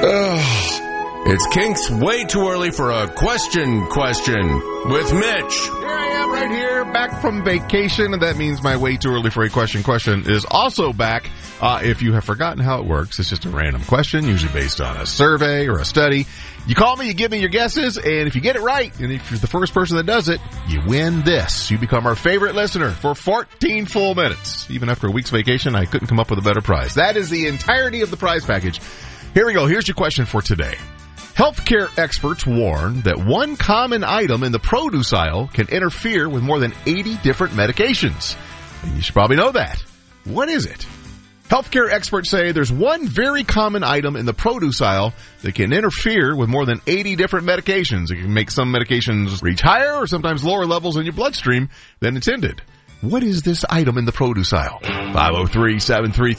It's Kink's way too early for a question with Mitch. Here I am right here, back from vacation, and that means my way too early for a question is also back. If you have forgotten how it works, it's just a random question, usually based on a survey or a study. You call me, you give me your guesses, and if you get it right, and if you're the first person that does it, you win this. You become our favorite listener for 14 full minutes. Even after a week's vacation, I couldn't come up with a better prize. That is the entirety of the prize package. Here we go. Here's your question for today. Healthcare experts warn that one common item in the produce aisle can interfere with more than 80 different medications. And you should probably know that. What is it? Healthcare experts say there's one very common item in the produce aisle that can interfere with more than 80 different medications. It can make some medications reach higher or sometimes lower levels in your bloodstream than intended. What is this item in the produce aisle? 503-733